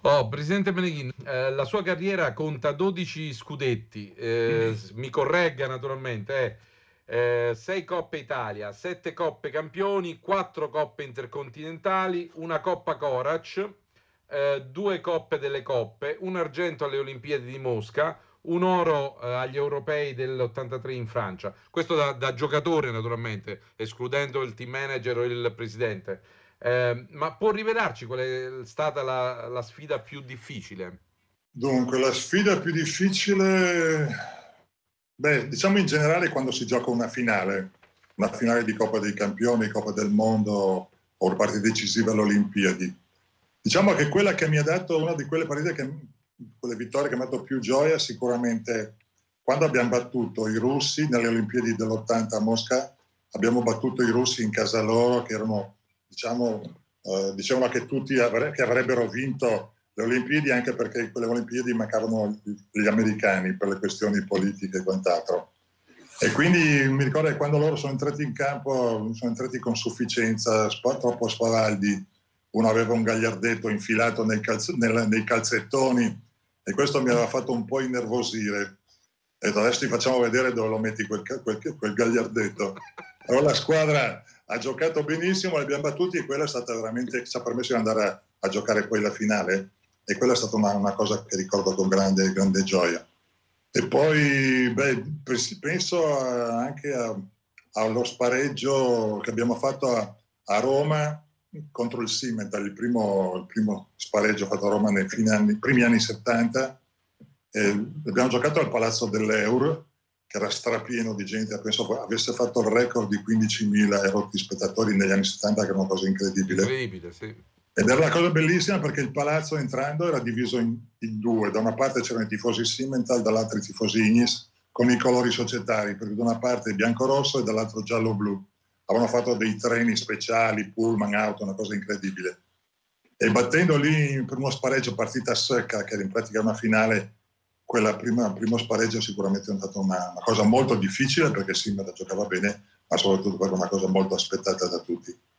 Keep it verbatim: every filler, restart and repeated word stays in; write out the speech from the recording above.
Oh, Presidente Meneghin, eh, la sua carriera conta dodici scudetti, eh, s- mi corregga naturalmente, eh, eh, sei Coppe Italia, sette Coppe Campioni, quattro Coppe Intercontinentali, una Coppa Corac, eh, due Coppe delle Coppe, un argento alle Olimpiadi di Mosca, un oro eh, agli europei dell'ottantatré in Francia. Questo da, da giocatore naturalmente, escludendo il team manager o il presidente. Eh, ma può rivelarci qual è stata la, la sfida più difficile? Dunque, la sfida più difficile, beh, diciamo in generale quando si gioca una finale, una finale di Coppa dei Campioni, Coppa del Mondo o partite decisive alle Olimpiadi. Diciamo che quella che mi ha dato, una di quelle partite, che, quelle vittorie che mi ha dato più gioia, sicuramente quando abbiamo battuto i russi nelle Olimpiadi dell'ottanta a Mosca, abbiamo battuto i russi in casa loro, che erano, diciamo, eh, dicevano che tutti avre- che avrebbero vinto le Olimpiadi, anche perché in quelle Olimpiadi mancavano gli americani per le questioni politiche e quant'altro. E quindi mi ricordo che quando loro sono entrati in campo, sono entrati con sufficienza, sp- troppo spavaldi. Uno aveva un gagliardetto infilato nei, calz- nel- nei calzettoni e questo mi aveva fatto un po' innervosire. E adesso ti facciamo vedere dove lo metti quel, quel, quel gagliardetto. Allora la squadra ha giocato benissimo, li abbiamo battuti e quella è stata veramente, ci ha permesso di andare a, a giocare poi la finale e quella è stata una, una cosa che ricordo con grande, grande gioia. E poi beh, penso anche a, allo spareggio che abbiamo fatto a, a Roma contro il Simmental, il primo, il primo spareggio fatto a Roma nei anni, primi anni settanta. E abbiamo giocato al Palazzo dell'Eur, che era strapieno di gente, penso avesse fatto il record di quindicimila erotti spettatori negli anni settanta, che era una cosa incredibile. Incredibile, sì. Ed era una cosa bellissima perché il palazzo entrando era diviso in, in due. Da una parte c'erano i tifosi Simmental, dall'altra i tifosi Ignis, con i colori societari, perché da una parte bianco-rosso e dall'altro giallo-blu. Avevano fatto dei treni speciali, pullman, auto, una cosa incredibile. E battendo lì per uno spareggio partita secca, che era in pratica una finale, quella prima, primo spareggio sicuramente è stata una, una cosa molto difficile perché Simmental giocava bene, ma soprattutto per una cosa molto aspettata da tutti.